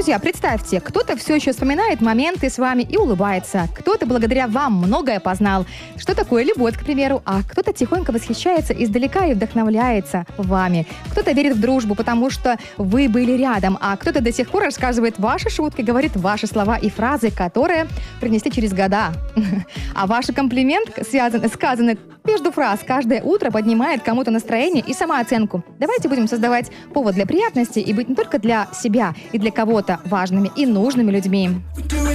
Друзья, представьте, кто-то все еще вспоминает моменты с вами и улыбается. Кто-то благодаря вам многое познал. Что такое любовь, к примеру, а кто-то тихонько восхищается издалека и вдохновляется вами. Кто-то верит в дружбу, потому что вы были рядом, а кто-то до сих пор рассказывает ваши шутки, говорит ваши слова и фразы, которые принесли через года. А ваш комплимент, сказанный между фраз, каждое утро поднимает кому-то настроение и самооценку. Давайте будем создавать повод для приятности и быть не только для себя и для кого-то важными и нужными людьми.